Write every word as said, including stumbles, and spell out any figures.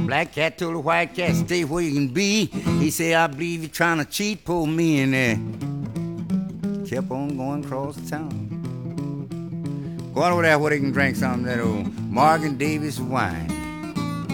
Black cat told the white cat, stay where you can be. He said, I believe you're trying to cheat poor me. And uh, kept on going across the town. Going over there where they can drink some of that old Morgan Davis wine.